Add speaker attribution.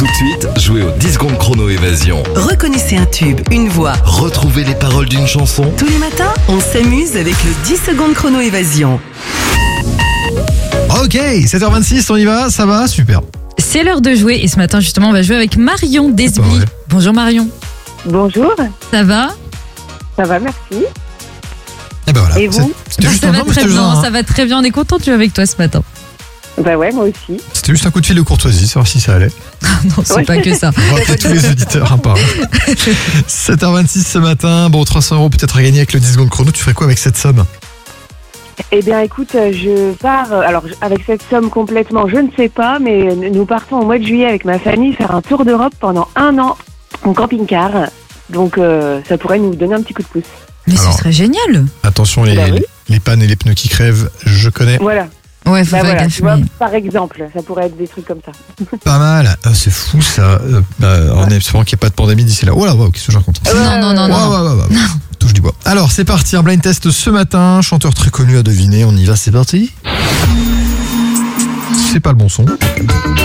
Speaker 1: Tout de suite, jouez au 10 secondes chrono évasion.
Speaker 2: Reconnaissez un tube, une voix.
Speaker 1: Retrouvez les paroles d'une chanson.
Speaker 2: Tous les matins, on s'amuse avec le 10 secondes chrono évasion.
Speaker 3: Ok, 7h26, on y va, ça va, super.
Speaker 4: C'est l'heure de jouer et ce matin justement on va jouer avec Marion Desby.
Speaker 3: Ouais.
Speaker 4: Bonjour Marion.
Speaker 5: Bonjour,
Speaker 4: Ça va?
Speaker 5: ça va, merci.
Speaker 3: Et ben voilà.
Speaker 5: Et vous
Speaker 3: C'était juste
Speaker 4: Ça
Speaker 3: un
Speaker 4: va
Speaker 3: nom, mais
Speaker 4: très
Speaker 3: c'était juste
Speaker 4: bien,
Speaker 3: un-
Speaker 4: ça va très bien, on est content de jouer avec toi ce matin.
Speaker 5: Bah ouais, moi aussi.
Speaker 3: C'était juste un coup de fil de courtoisie, savoir si ça allait.
Speaker 4: Non, c'est
Speaker 5: Ouais.
Speaker 4: pas que ça.
Speaker 3: On va rappeler tous les auditeurs un par un. 7h26 ce matin, bon 300 € peut-être à gagner avec le 10 secondes chrono, tu ferais quoi avec cette somme?
Speaker 5: Eh bien écoute, je pars, alors avec cette somme complètement, je ne sais pas, mais nous partons au mois de juillet avec ma famille faire un tour d'Europe pendant 1 an en camping-car. Donc ça pourrait nous donner un petit coup de pouce.
Speaker 4: Mais
Speaker 3: Alors.
Speaker 4: ce serait génial.
Speaker 3: Attention,
Speaker 5: Bah oui.
Speaker 3: les pannes et les pneus qui crèvent, je connais.
Speaker 5: Voilà,
Speaker 4: Ouais, faut
Speaker 5: bah
Speaker 4: pas
Speaker 5: voilà,
Speaker 4: gaffer.
Speaker 5: tu vois, par exemple, ça pourrait être des trucs comme ça.
Speaker 3: Pas mal, ah, c'est fou ça. En espérant qu'il n'y ait pas de pandémie d'ici là. Oh là, qu'est-ce que je raconte?
Speaker 4: Non.
Speaker 3: Touche du bois. Alors, c'est parti, un blind test ce matin. Chanteur très connu à deviner. On y va, c'est parti. C'est pas le bon son.